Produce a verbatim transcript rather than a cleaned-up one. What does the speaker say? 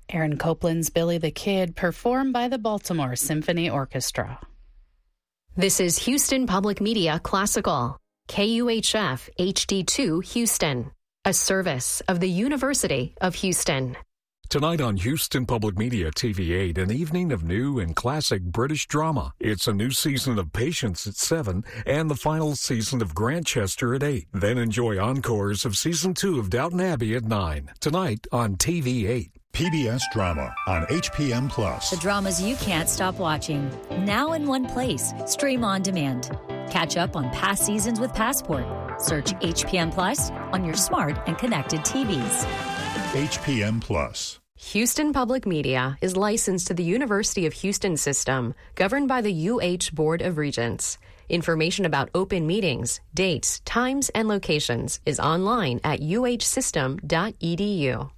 Aaron Copland's Billy the Kid, performed by the Baltimore Symphony Orchestra. This is Houston Public Media Classical, K U H F H D two Houston, a service of the University of Houston. Tonight on Houston Public Media T V eight, an evening of new and classic British drama. It's a new season of Patience at seven and the final season of Grantchester at eight. Then enjoy encores of season two of Downton Abbey at nine. Tonight on T V eight. P B S Drama on H P M Plus. The dramas you can't stop watching. Now in one place. Stream on demand. Catch up on past seasons with Passport. Search H P M Plus on your smart and connected T Vs. H P M Plus. Houston Public Media is licensed to the University of Houston System, governed by the U H Board of Regents. Information about open meetings, dates, times, and locations is online at u h system dot e d u.